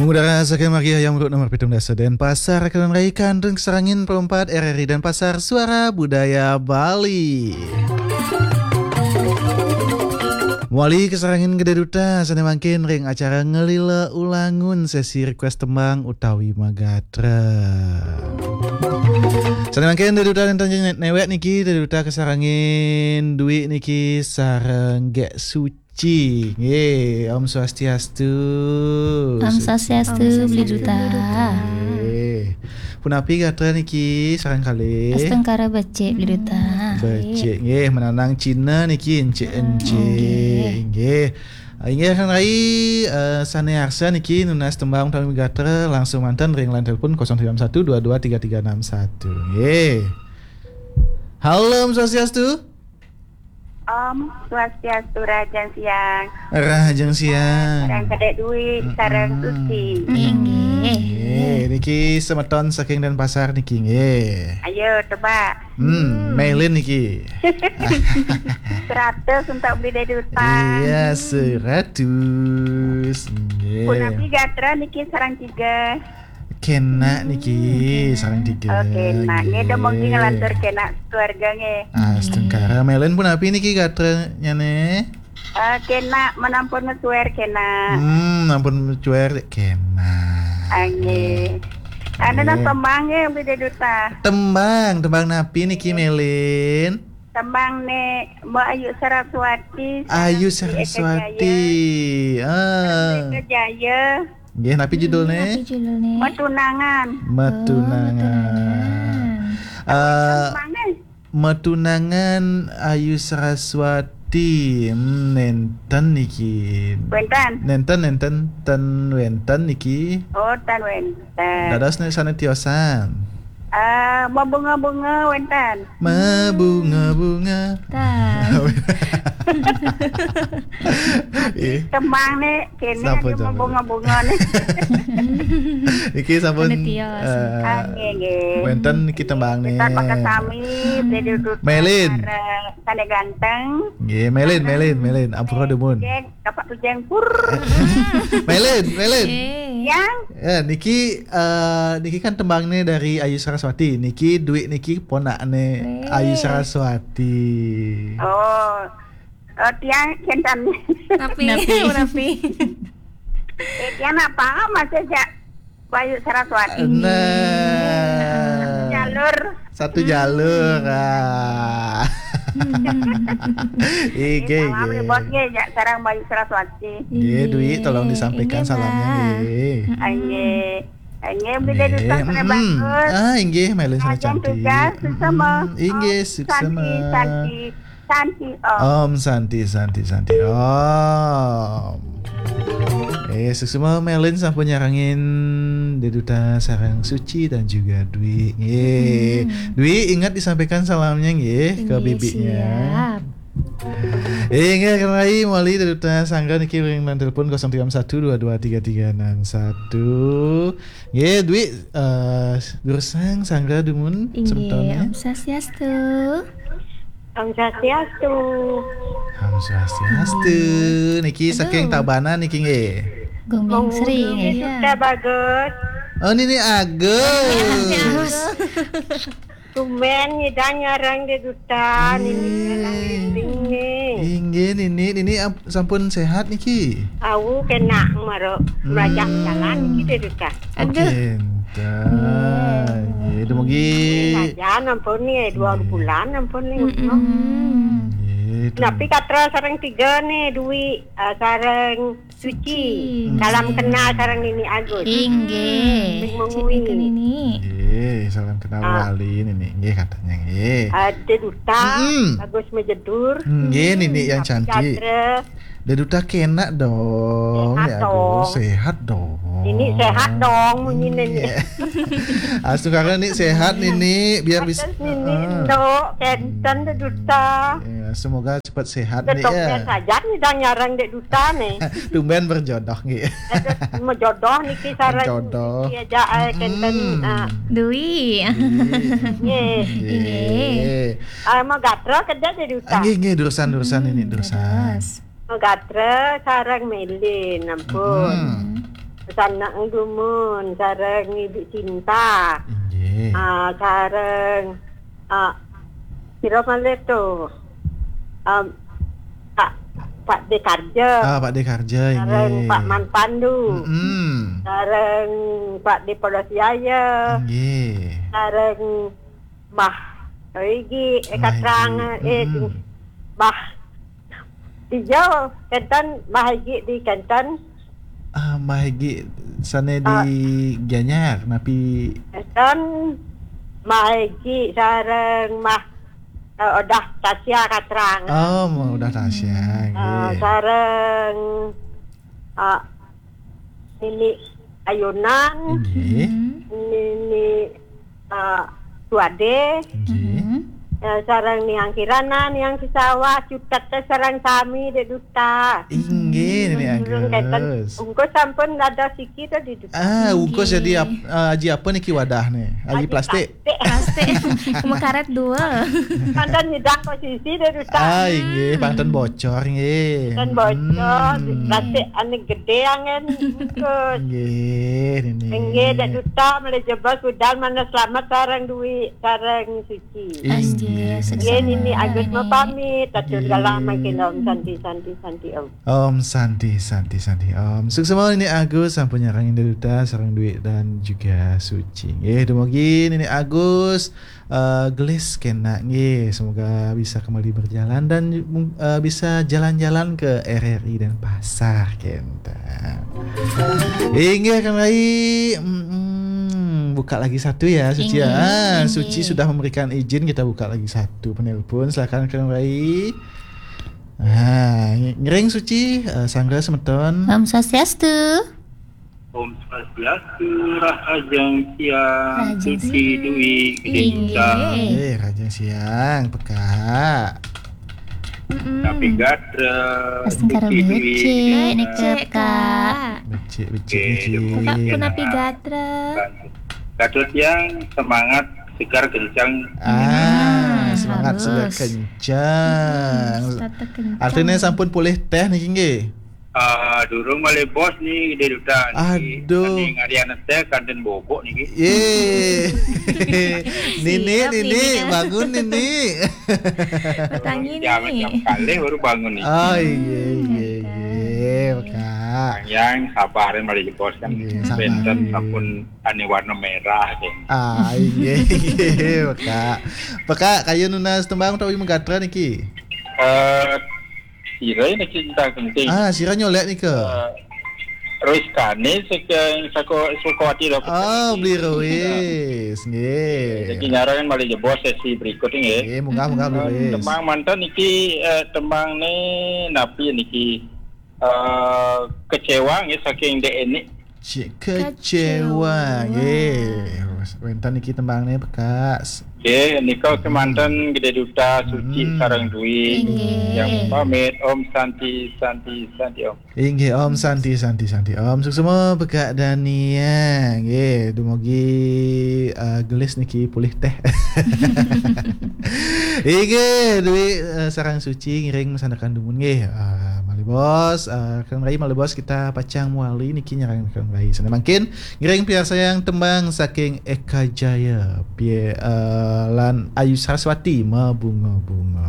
Mengudara Saking Maria yang menurut nomor pitung dasa dan pasar Kedan Rai Kandung Serangin Perempat RRI dan Pasar Suara Budaya Bali. Wali kesarangin Gede Duta sana mangkin ring acara ngelila ulangun sesi request tembang utawi magatra. Sana mangkin Gede Duta dan newek niki Gede Duta kesarangin duit niki sareng gek suci. Ye, Om Swastiastu. Om Swastiastu Beli Duta. Punapi gatra niki sarang kali. Astengkara becek Beli Duta. Becek nggih menanang Cina niki ence-ence nggih. Inggih kan rai sanearsa niki nunas tembang utawi gatra langsung mantan ring line telepon 091223361 nggih. Halo Om Swastiastu. Om Swastiastu Rajang Siang. Rajang Siang. Sareng kedek duit, sareng suci. Nggih. Niki semeton saking dan pasar niki nggih. Ayo tebak. Mailin niki. 100 untuk beli dari Duta. Iya 100. Nggih. Punapi gatra niki sareng 3. Kena niki sareng 3. Oke, nah ngedo mungkin ngelantur kena keluarga nge. Astengkara Mailin pun api niki gatra nyane. Kena menampun ngesuer kena. Ampun cuer kena. Ange. Ada tembang nge beli dari Duta. Tembang napi niki Mailin. Tembang ne Mbak Ayu Saraswati. Ayu Saraswati. Eka Jaya. Nggih napi judulnya? Metunangan. Metunangan Ayu Saraswati nenten niki. Nenten wenten niki. Oh, tan wenten. Dados nek sana tiosan. Mabunga-bunga wenten. Mabunga-bunga. Tembang nih kene ada mabunga-bunga nih. Iki sampun nggih. wenten iki tembang nih. Kita pakai sami jadi duduk. Melin. Kane ganteng. Nggih, Melin. Ampura demun. Kapak tujeng pur. Melin. Yang niki kan tembangnya dari Ayu Saraswati. Niki duit niki ponakne Ayu Saraswati. Tiang kentan. Napi. Tiang apa masih jak Bayu Saraswati. Nah. Satu jalur. Iki. Bos nge jak sarang Bayu Saraswati. Nggih, Dwi tolong disampaikan salamnya nggih. Nggih beli Duta sana bagus. Inggih Melin sana cantik. Sama. Inggih suksema. Santi Om Santi Om. Suksema Melin sampun nyarangin Deduta sarang Suci dan juga Dwi. Dwi ingat disampaikan salamnya nggih ke bibinya. Ingat kenai Mali Deduta sangga niki ring telepon 0312233361. Nggih Dwi dursang sangga dumun sebentarnya. Om Swastiastu. Om Swastiastu. Niki saking Tabana niki nggih. Gombeng Sri nggih. Sudah bagus. Oh ini Agus. Tumben nyidang nyarang di Duta ini. Ini sampun sehat niki. Aku kena maro belajar jalan niki di Duta. Oke. Itu mungkin. Jajan ampun nih 2 bulan ampun nih. Tapi katra sarang 3 nih Dwi sarang Suci. Salam kenal sarang ini Agus. Inggih. Cik ini. Salam kenal Wali ini nggih katanya nggih. Ada Duta Agus Mejedur. Nggih Nini yang cantik. Deduta kena dong. Sehat dong. Ini sehat dong Nini. Astu kakak nih sehat Nini biar bisa. Nini dok kenten Deduta. Semoga cepat sehat nih ya. Betoknya saja nih dan nyarang Dek Duta nih. Tumben berjodoh nih. Menjodoh nih kisarang. Jodoh. Iya kenten. Dwi. Nggih. Mau gatra kedai Dek Duta. Nggih durusan ini durusan. Mau gatra sarang Melin ampun. Sanak ngumun sareng Ibu Cinta. Inggih. Sareng sira malih to. Pak Dekarja. Pak Dekarja Sareng inggih. Pak Manpandu. Sareng Pak Depodosiaya. Inggih. Sareng Mbah iki katrang Mbah Ijo Kenten Mbah iki di Kenten. Mahigi sana di Gianyar napi Kenten Mbah iki sareng Mbah Odah Tasya katrang. Udah Tasya nggih. Sareng Nini Ayunan. Nggih. Nini Suade. Nggih. Sarang Niang Kirana, Niang Sisawah, Cutat sarang kami di duta. Inggih ini Agus. Ungkos sampun ada siki tu di duta. Ungkos jadi aji apa nih wadah nih? Aji plastik. Plastik. Cuma karet 2. Pantan hidang posisi di duta. Inggih, pantan bocor nggih. Pantan bocor, plastik ane gede angen ungkos. Nggih, ini. Inggih di duta mulai jebas budal mana selamat sarang duit, sarang suci. Ini Agus mau pamit, tapi udah lama kita Om Santi Om. Om Santi Om. Sukses semua ini Agus sampun nyarangin duta, sarang duit dan juga suci. Dumugi ini Agus gelis kena nggih, semoga bisa kembali berjalan dan bisa jalan-jalan ke RRI dan pasar kenta. Hingga kembali buka lagi satu ya Suci ya. Suci sudah memberikan izin, kita buka lagi satu penelpon. Silakan kembali. Ngereng Suci, sangga semeton. Om Swastiastu. Om Swastiastu, Rahajang Siang, Suci Dwi Gedesa. Rajang Siang, peka. Tapi gadra, Asengkara Suci Dwi becek, ini Kak. Becek. Kenapi gatra. Gadot yang semangat segar kencang. Semangat sudah kencang. Artinya sampun pulih teh nih nggih. Durung malih bos nih di duta. Aduh. Ning Ariana teh kanten bobok niki. Nini bangun Nini. Bertangi Jam nih. kali baru bangun nih. Iya, Kak. Yang sabarin malih bos kan. Benten sampun ane warna merah kan. Iya, Kak. Peka kayu nunas tembang utawi megatra niki. Sira ini cinta penting. Sira nyolek nih ke. Roiskane seko ati dapat. Beli Rois. Nggih. Jadi nyarangan balik jebos sesi berikut ini. Nggih, munggah beli Rois. Tembang mantan niki tembang ne napi niki kecewa nggih saking dek ini. Kecewa. Nggih. Wentan niki tembangnya bekas. Oke, nika kemanten gede duta suci sarang dwi yang pamit Om Santi Om. Inggih Om Santi Om. Sukses semua bekak Dania. Nggih, dumugi gelis niki pulih teh. Inggih, duwi sarang suci ngiring masandakan dumun nggih. Malibos, Kang Rai Malibos kita pacang muali niki nyarang Kang Rai. Sana mungkin ngiring piar sayang tembang saking Eka Jaya. Lan Ayu Saraswati mabunga-bunga.